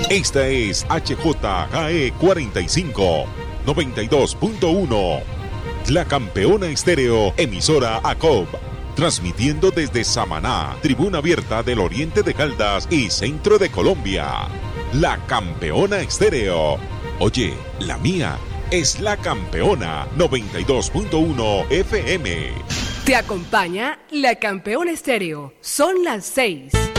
Esta es HJGE 45, 92.1. La Campeona Estéreo, emisora ACOB. Transmitiendo desde Samaná, tribuna abierta del oriente de Caldas y centro de Colombia. La Campeona Estéreo. Oye, la mía es La Campeona 92.1 FM. Te acompaña La Campeona Estéreo. Son las 6.